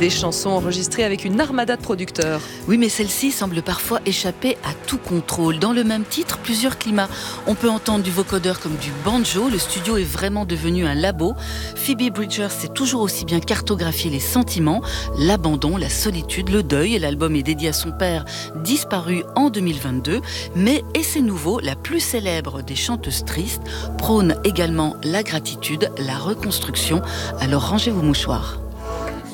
Des chansons enregistrées avec une armada de producteurs. Oui, mais celle-ci semble parfois échapper à tout contrôle. Dans le même titre, plusieurs climats. On peut entendre du vocodeur comme du banjo. Le studio est vraiment devenu un labo. Phoebe Bridgers sait toujours aussi bien cartographier les sentiments, l'abandon, la solitude, le deuil. L'album est dédié à son père, disparu en 2022. Mais, et c'est nouveau, la plus célèbre des chanteuses tristes prône également la gratitude, la reconstruction. Alors rangez vos mouchoirs.